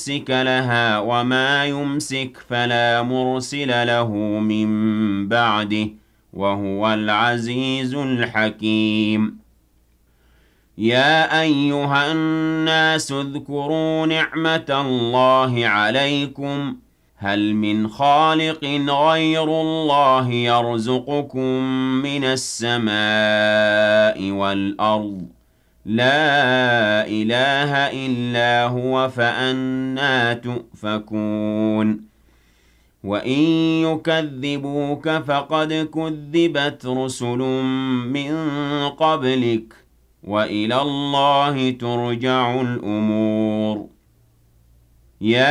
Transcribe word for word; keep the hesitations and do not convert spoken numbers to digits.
مُمْسِكَ لَهَا وَمَا يُمْسِكْ فَلَا مُرْسِلَ لَهُ مِن بَعْدِهِ ۚ وَهُوَ الْعَزِيزُ الْحَكِيمُ يَا أَيُّهَا النَّاسُ اذْكُرُوا نِعْمَةَ اللَّهِ عَلَيْكُمْ ۚ هَلْ مِنْ خَالِقٍ غَيْرُ اللَّهِ يَرْزُقُكُم مِّنَ السَّمَاءِ وَالْأَرْضِ ۚ لَا إِلَٰهَ إِلَّا هُوَ ۖ فَأَنَّىٰ تُؤْفَكُونَ وَإِن يُكَذِّبُوكَ فَقَدْ كُذِّبَتْ رُسُلٌ مِّن قَبْلِكَ ۚ وَإِلَى اللَّهِ تُرْجَعُ الْأُمُورُ